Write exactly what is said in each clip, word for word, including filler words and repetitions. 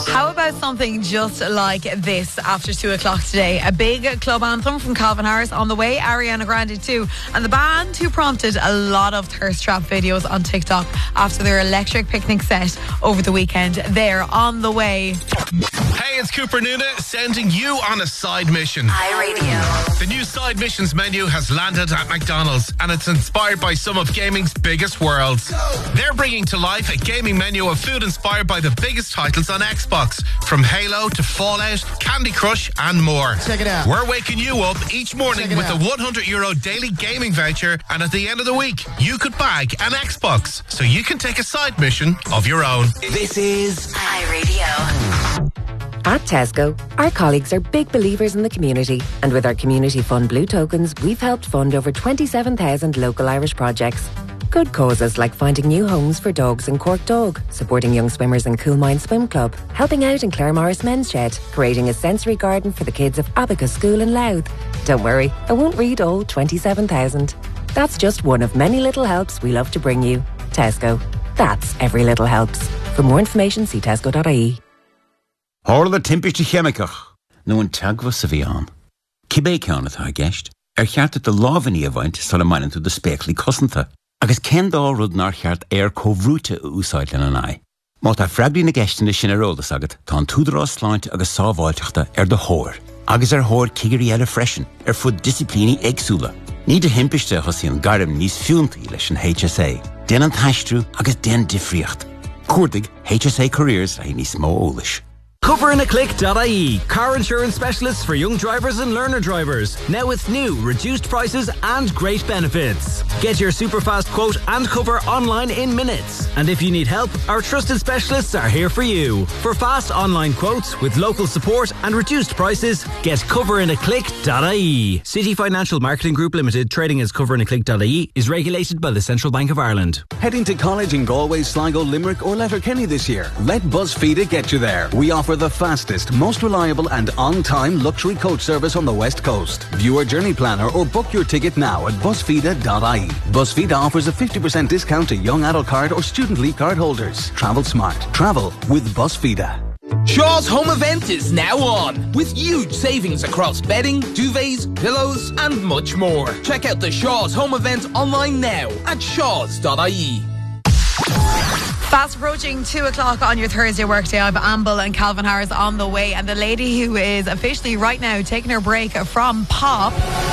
How about something just like this after two o'clock today? A big club anthem from Calvin Harris on the way, Ariana Grande too, and the band who prompted a lot of thirst trap videos on TikTok after their electric picnic set over the weekend. They're on the way. Hey, it's Cooper Nuna sending you on a side mission. iRadio. The new side missions menu has landed at McDonald's and it's inspired by some of gaming's biggest worlds. They're bringing to life a gaming menu of food inspired by the biggest titles on Xbox, from Halo to Fallout, Candy Crush and more. Check it out. We're waking you up each morning with out. a one hundred euro daily gaming voucher, and at the end of the week you could bag an Xbox so you can take a side mission of your own. This is iRadio. At Tesco, our colleagues are big believers in the community, and with our Community Fund Blue Tokens, we've helped fund over twenty-seven thousand local Irish projects. Good causes like finding new homes for dogs in Cork Dog, supporting young swimmers in Coolmine Swim Club, helping out in Clare Morris Men's Shed, creating a sensory garden for the kids of Abacus School in Louth. Don't worry, I won't read all twenty-seven thousand. That's just one of many little helps we love to bring you. Tesco. That's every little helps. For more information, see tesco dot I E. Hála timpiste cheamicach, nó an teagfa sa bhí an. Cibé ceanna tá gceist, ar cheartta de láhaní a bhaint sa manan tú de spéclaí cosanta. Agus cén dá rud nar cheart ar cóhrúte úsáid lena nai. Má tá freagraí na gceistena sin arólas agat, tá an túdará sláinte agus sábháilteachta ar de hóir. Agus ar hóir cigarí eile freisin, ar fud disciplíní éagsúla. Ní de himpiste chusí an garim níos fiúntaí leis an H S A. Den an taistrú agus den difriocht. Cuirdig H S A Careers a níos mó ólis. cover in a click dot I E. Car insurance specialists for young drivers and learner drivers. Now with new, reduced prices and great benefits. Get your super fast quote and cover online in minutes. And if you need help, our trusted specialists are here for you. For fast online quotes with local support and reduced prices, get cover in a click dot I E. City Financial Marketing Group Limited, trading as cover in a click dot I E, is regulated by the Central Bank of Ireland. Heading to college in Galway, Sligo, Limerick or Letterkenny this year? Let BuzzFeed get you there. We offer the fastest, most reliable and on-time luxury coach service on the West Coast. View our journey planner or book your ticket now at buzzfeed dot I E. BuzzFeed offers a fifty percent discount to young adult card or student leave card holders. Travel smart. Travel with BuzzFeed. Shaw's home event is now on, with huge savings across bedding, duvets, pillows and much more. Check out the Shaw's home event online now at shaws dot I E. Fast approaching two o'clock on your Thursday workday. I have Amble and Calvin Harris on the way, and the lady who is officially right now taking her break from pop.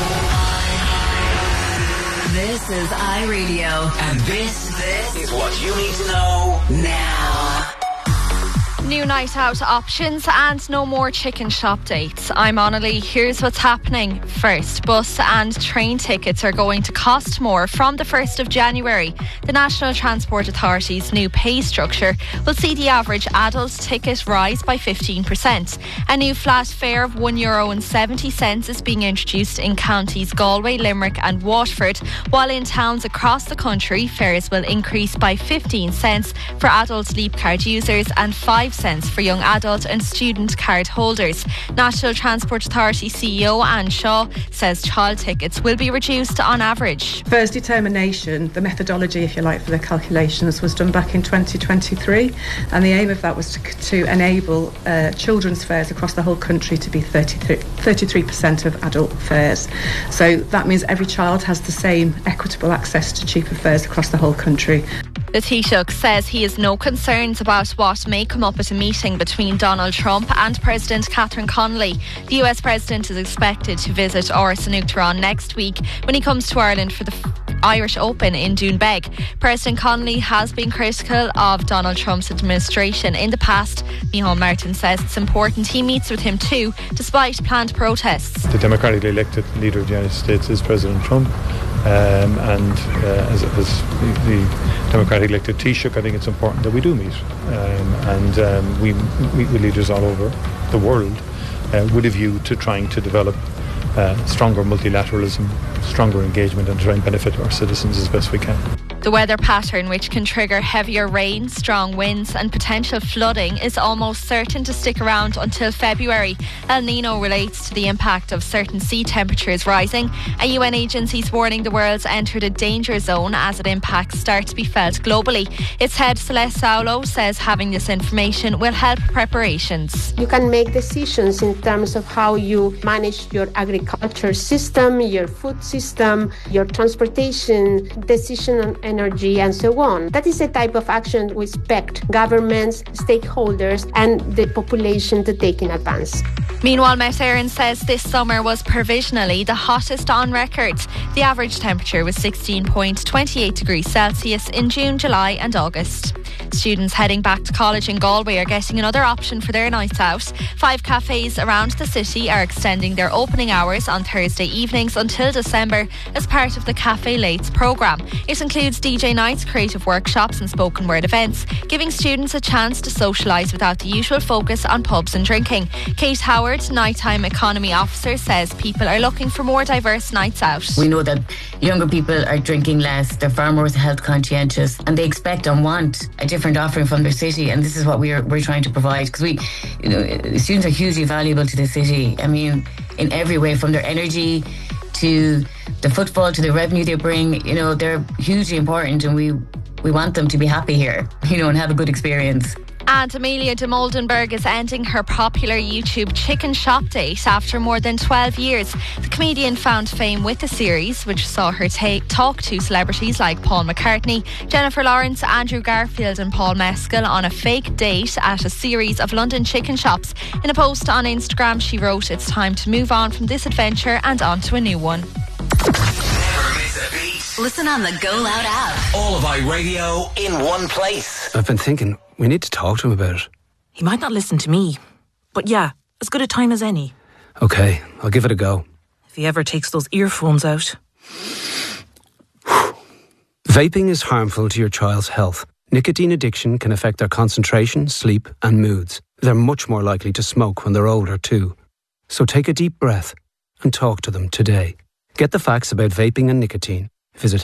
This is iRadio, and this, this is what you need to know now. New night out options and no more chicken shop dates. I'm Annalie. Here's what's happening. First, bus and train tickets are going to cost more from the first of January. The National Transport Authority's new pay structure will see the average adult ticket rise by fifteen percent. A new flat fare of one euro seventy is being introduced in counties Galway, Limerick and Waterford, while in towns across the country, fares will increase by fifteen cents for adult Leap card users and five cents for young adult and student card holders. National Transport Authority C E O Anne Shaw says child tickets will be reduced on average. Fares determination, the methodology, if you like, for the calculations was done back in twenty twenty-three, and the aim of that was to, to enable uh, children's fares across the whole country to be thirty-three percent of adult fares. So that means every child has the same equitable access to cheaper fares across the whole country. The Taoiseach says he has no concerns about what may come up at a meeting between Donald Trump and President Catherine Connolly. The U S President is expected to visit Áras an Uachtaráin next week when he comes to Ireland for the Irish Open in Doonbeg. President Connolly has been critical of Donald Trump's administration in the past. Micheál Martin says it's important he meets with him too, despite planned protests. The democratically elected leader of the United States is President Trump. Um, and uh, as, as the, the democratic elected Taoiseach, I think it's important that we do meet, um, and um, we meet with leaders all over the world uh, with a view to trying to develop uh, stronger multilateralism, stronger engagement, and try and benefit our citizens as best we can. The weather pattern, which can trigger heavier rain, strong winds and potential flooding, is almost certain to stick around until February. El Nino relates to the impact of certain sea temperatures rising. A U N agency's warning the world's entered a danger zone as its impacts start to be felt globally. Its head, Celeste Saulo, says having this information will help preparations. You can make decisions in terms of how you manage your agriculture system, your food system, your transportation, decision on energy and so on. That is the type of action we expect governments, stakeholders and the population to take in advance. Meanwhile, Met Éireann says this summer was provisionally the hottest on record. The average temperature was sixteen point two eight degrees Celsius in June, July and August. Students heading back to college in Galway are getting another option for their nights out. Five cafes around the city are extending their opening hours on Thursday evenings until December as part of the Cafe Lates programme. It includes D J nights, creative workshops and spoken word events, giving students a chance to socialise without the usual focus on pubs and drinking. Kate Howard, Nighttime Economy Officer, says people are looking for more diverse nights out. We know that younger people are drinking less, they're far more health conscientious and they expect and want a different offering from their city, and this is what we're we're trying to provide, because we, you know, students are hugely valuable to the city. I mean, in every way, from their energy to the footfall to the revenue they bring, you know, they're hugely important, and we we want them to be happy here, you know, and have a good experience. And Amelia de Moldenberg is ending her popular YouTube Chicken Shop date after more than twelve years. The comedian found fame with the series, which saw her take, talk to celebrities like Paul McCartney, Jennifer Lawrence, Andrew Garfield and Paul Mescal on a fake date at a series of London chicken shops. In a post on Instagram, she wrote, "It's time to move on from this adventure and on to a new one." Listen on the Go Loud app. All of iRadio in one place. I've been thinking, we need to talk to him about it. He might not listen to me, but yeah, as good a time as any. Okay, I'll give it a go. If he ever takes those earphones out. Vaping is harmful to your child's health. Nicotine addiction can affect their concentration, sleep and moods. They're much more likely to smoke when they're older too. So take a deep breath and talk to them today. Get the facts about vaping and nicotine. Visit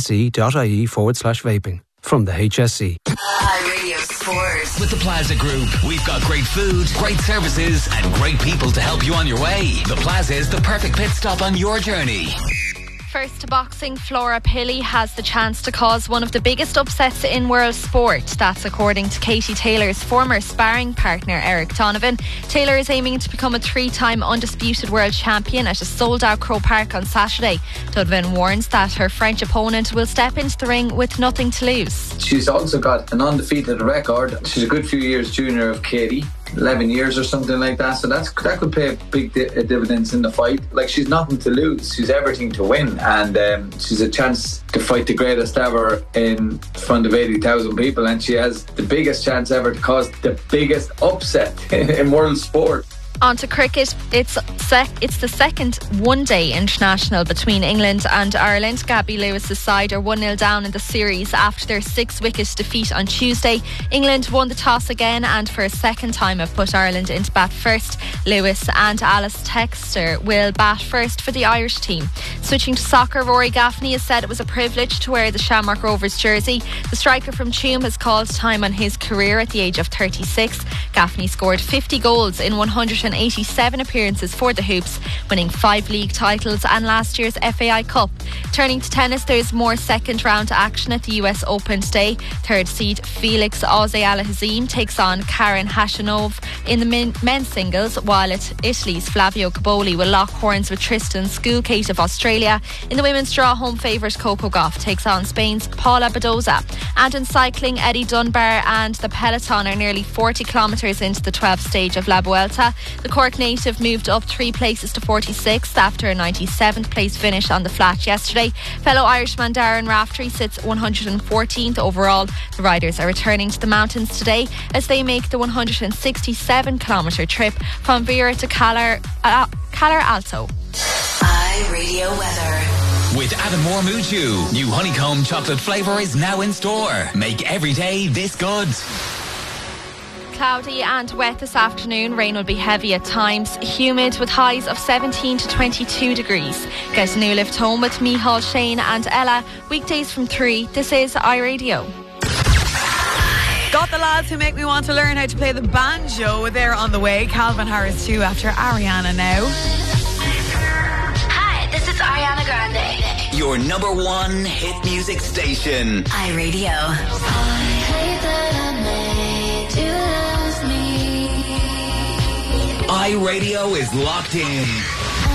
hse.ie forward slash vaping. From the H S E. iRadio Sport. With the Plaza Group, we've got great food, great services and great people to help you on your way. The Plaza is the perfect pit stop on your journey. First to boxing, Flora Pilley has the chance to cause one of the biggest upsets in world sport. That's according to Katie Taylor's former sparring partner, Eric Donovan. Taylor is aiming to become a three-time undisputed world champion at a sold-out Croke Park on Saturday. Donovan warns that her French opponent will step into the ring with nothing to lose. She's also got an undefeated record. She's a good few years junior of Katie. eleven years or something like that, so that's that could pay big di- dividends in the fight. Like, she's nothing to lose, she's everything to win, and um, she's a chance to fight the greatest ever in front of eighty thousand people, and she has the biggest chance ever to cause the biggest upset in world sport. On to cricket. It's sec- it's the second one-day international between England and Ireland. Gabby Lewis's side are one nil down in the series after their six-wicket defeat on Tuesday. England won the toss again and for a second time have put Ireland into bat first. Lewis and Alice Textor will bat first for the Irish team. Switching to soccer, Rory Gaffney has said it was a privilege to wear the Shamrock Rovers jersey. The striker from Tuam has called time on his career at the age of thirty-six. Gaffney scored fifty goals in one hundred eighty-seven appearances for the Hoops, winning five league titles and last year's F A I Cup. Turning to tennis, there's more second round action at the U S Open today. Third seed Felix Auger-Aliassime takes on Karen Khachanov in the men- men's singles, while it, Italy's Flavio Cobolli will lock horns with Tristan Schoolkate of Australia. In the women's draw, home favourite Coco Gauff takes on Spain's Paula Badoza. And in cycling, Eddie Dunbar and the peloton are nearly forty kilometres into the twelfth stage of La Vuelta. The Cork native moved up three places to forty-sixth after a ninety-seventh place finish on the flat yesterday. Fellow Irishman Darren Raftery sits one hundred fourteenth overall. The riders are returning to the mountains today as they make the one hundred sixty-seven kilometre trip from Vera to Calar, uh, Calar Alto. iRadio weather. With Adam Moore Muju, new honeycomb chocolate flavour is now in store. Make every day this good. cloudy and wet this afternoon. Rain will be heavy at times. Humid with highs of seventeen to twenty-two degrees. Get a new lift home with Micheál, Shane and Ella. Weekdays from three. This is iRadio. Got the lads who make me want to learn how to play the banjo. They're on the way. Calvin Harris too after Ariana now. Hi, this is Ariana Grande. Your number one hit music station. iRadio. I hate that I made you lose me. iRadio is locked in.